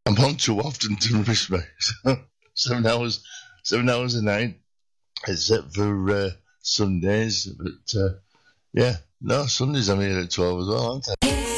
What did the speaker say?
I'm on too often to miss me. 7 hours a night, except for Sundays. But yeah, no, Sundays I'm here at 12 as well, aren't I?